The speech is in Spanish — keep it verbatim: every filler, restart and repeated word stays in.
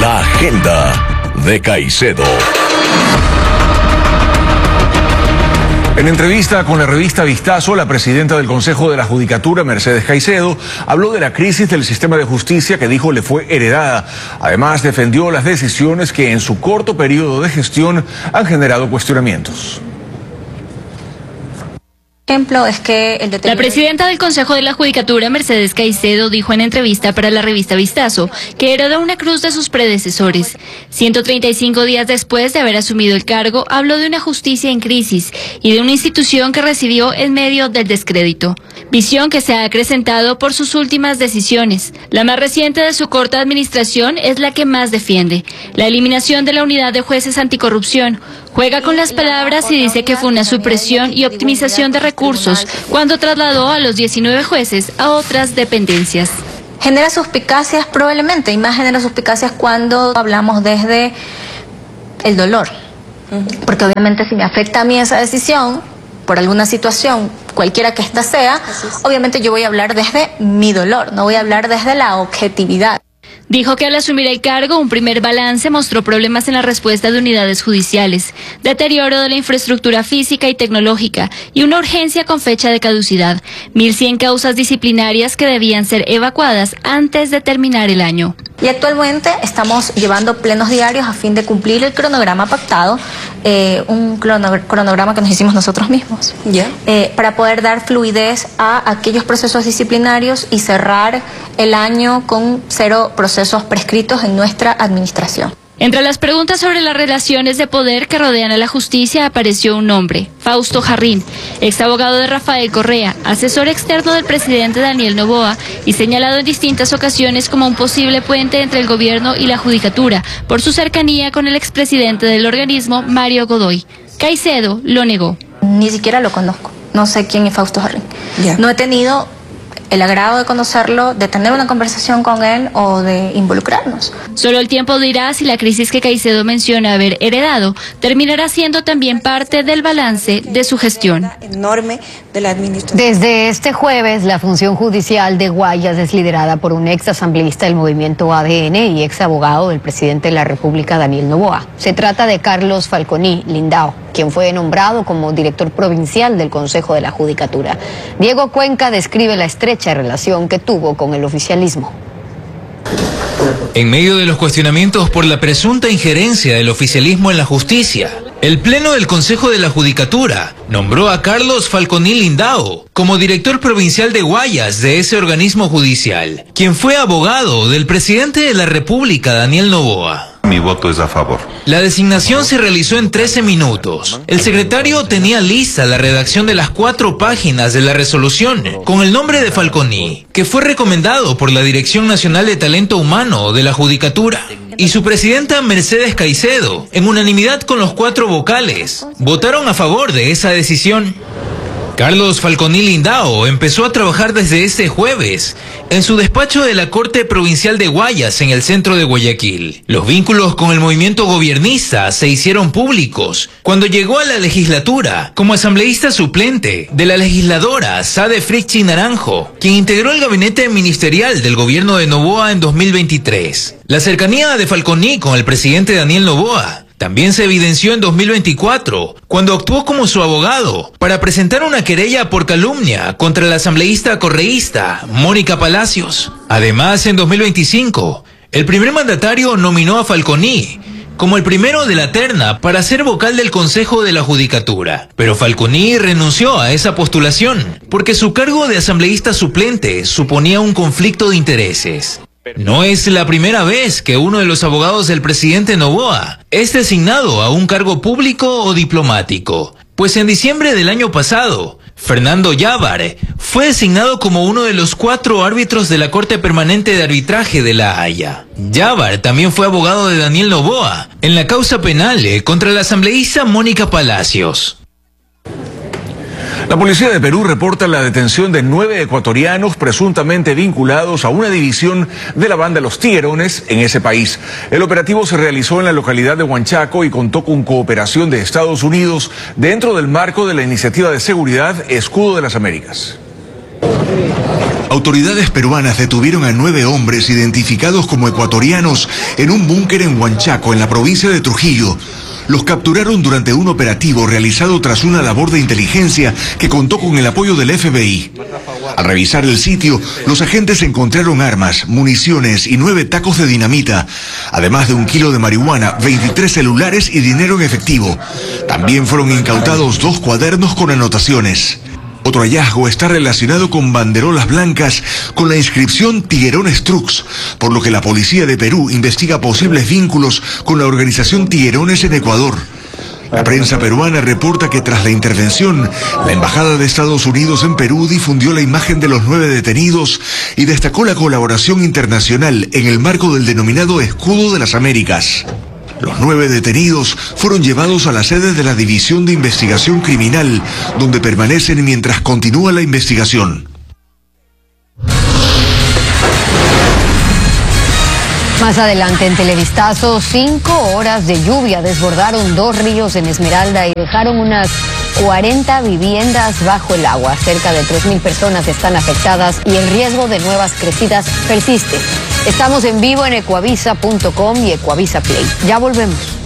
La agenda de Caicedo. En entrevista con la revista Vistazo, la presidenta del Consejo de la Judicatura, Mercedes Caicedo, habló de la crisis del sistema de justicia que dijo le fue heredada. Además, defendió las decisiones que en su corto periodo de gestión han generado cuestionamientos. Ejemplo es que el La presidenta del Consejo de la Judicatura, Mercedes Caicedo, dijo en entrevista para la revista Vistazo que heredó una cruz de sus predecesores. ciento treinta y cinco días después de haber asumido el cargo, habló de una justicia en crisis y de una institución que recibió en medio del descrédito. Visión que se ha acrecentado por sus últimas decisiones. La más reciente de su corta administración es la que más defiende: la eliminación de la unidad de jueces anticorrupción. Juega con las palabras y dice que fue una supresión y optimización de recursos cuando trasladó a los diecinueve jueces a otras dependencias. Genera suspicacias probablemente, y más genera suspicacias cuando hablamos desde el dolor. Porque obviamente si me afecta a mí esa decisión, por alguna situación, cualquiera que ésta sea, obviamente yo voy a hablar desde mi dolor, no voy a hablar desde la objetividad. Dijo que al asumir el cargo, un primer balance mostró problemas en la respuesta de unidades judiciales, deterioro de la infraestructura física y tecnológica y una urgencia con fecha de caducidad, mil cien causas disciplinarias que debían ser evacuadas antes de terminar el año. Y actualmente estamos llevando plenos diarios a fin de cumplir el cronograma pactado, eh, un cronograma que nos hicimos nosotros mismos, ¿Ya? eh, para poder dar fluidez a aquellos procesos disciplinarios y cerrar el año con cero procesos prescritos en nuestra administración. Entre las preguntas sobre las relaciones de poder que rodean a la justicia apareció un nombre: Fausto Jarrín, ex abogado de Rafael Correa, asesor externo del presidente Daniel Noboa y señalado en distintas ocasiones como un posible puente entre el gobierno y la judicatura por su cercanía con el expresidente del organismo, Mario Godoy. Caicedo lo negó. Ni siquiera lo conozco, no sé quién es Fausto Jarrín. Ya. No he tenido el agrado de conocerlo, de tener una conversación con él o de involucrarnos. Solo el tiempo dirá si la crisis que Caicedo menciona haber heredado terminará siendo también parte del balance de su gestión. Enorme de la administración. Desde este jueves, la función judicial de Guayas es liderada por un ex asambleísta del movimiento A D N y ex abogado del presidente de la República, Daniel Noboa. Se trata de Carlos Falconi Lindao, quien fue nombrado como director provincial del Consejo de la Judicatura. Diego Cuenca describe la estrecha relación que tuvo con el oficialismo. En medio de los cuestionamientos por la presunta injerencia del oficialismo en la justicia, el Pleno del Consejo de la Judicatura nombró a Carlos Falconi Lindao como director provincial de Guayas de ese organismo judicial, quien fue abogado del presidente de la República, Daniel Noboa. Mi voto es a favor. La designación se realizó en trece minutos. El secretario tenía lista la redacción de las cuatro páginas de la resolución con el nombre de Falconi, que fue recomendado por la Dirección Nacional de Talento Humano de la Judicatura. Y su presidenta Mercedes Caicedo, en unanimidad con los cuatro vocales, votaron a favor de esa decisión. Carlos Falconi Lindao empezó a trabajar desde ese jueves en su despacho de la Corte Provincial de Guayas en el centro de Guayaquil. Los vínculos con el movimiento gobiernista se hicieron públicos cuando llegó a la legislatura como asambleísta suplente de la legisladora Sade Frixi Naranjo, quien integró el gabinete ministerial del gobierno de Noboa en dos mil veintitrés. La cercanía de Falconi con el presidente Daniel Noboa también se evidenció en dos mil veinticuatro, cuando actuó como su abogado para presentar una querella por calumnia contra la asambleísta correísta Mónica Palacios. Además, en dos mil veinticinco, el primer mandatario nominó a Falconi como el primero de la terna para ser vocal del Consejo de la Judicatura. Pero Falconi renunció a esa postulación porque su cargo de asambleísta suplente suponía un conflicto de intereses. No es la primera vez que uno de los abogados del presidente Noboa es designado a un cargo público o diplomático, pues en diciembre del año pasado, Fernando Yávar fue designado como uno de los cuatro árbitros de la Corte Permanente de Arbitraje de La Haya. Yávar también fue abogado de Daniel Noboa en la causa penal contra la asambleísta Mónica Palacios. La policía de Perú reporta la detención de nueve ecuatorianos presuntamente vinculados a una división de la banda Los Tiguerones en ese país. El operativo se realizó en la localidad de Huanchaco y contó con cooperación de Estados Unidos dentro del marco de la iniciativa de seguridad Escudo de las Américas. Autoridades peruanas detuvieron a nueve hombres identificados como ecuatorianos en un búnker en Huanchaco, en la provincia de Trujillo. Los capturaron durante un operativo realizado tras una labor de inteligencia que contó con el apoyo del F B I. Al revisar el sitio, los agentes encontraron armas, municiones y nueve tacos de dinamita, además de un kilo de marihuana, veintitrés celulares y dinero en efectivo. También fueron incautados dos cuadernos con anotaciones. Otro hallazgo está relacionado con banderolas blancas con la inscripción Tiguerones Trucks, por lo que la policía de Perú investiga posibles vínculos con la organización Tiguerones en Ecuador. La prensa peruana reporta que tras la intervención, la Embajada de Estados Unidos en Perú difundió la imagen de los nueve detenidos y destacó la colaboración internacional en el marco del denominado Escudo de las Américas. Los nueve detenidos fueron llevados a la sede de la División de Investigación Criminal, donde permanecen mientras continúa la investigación. Más adelante en Televistazo, cinco horas de lluvia desbordaron dos ríos en Esmeralda y dejaron unas cuarenta viviendas bajo el agua. Cerca de tres mil personas están afectadas y el riesgo de nuevas crecidas persiste. Estamos en vivo en ecuavisa punto com y Ecuavisa Play. Ya volvemos.